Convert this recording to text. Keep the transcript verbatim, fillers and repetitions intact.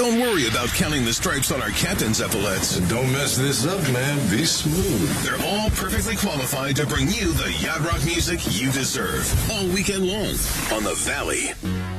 Don't worry about counting the stripes on our captain's epaulets. And don't mess this up, man. Be smooth. They're all perfectly qualified to bring you the yacht rock music you deserve all weekend long on The Valley.